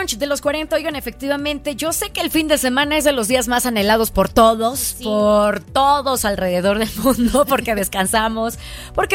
brunch de los 40. Oigan, efectivamente, yo sé que el fin de semana es de los días más anhelados por todos, por todos alrededor del mundo, porque descansamos, porque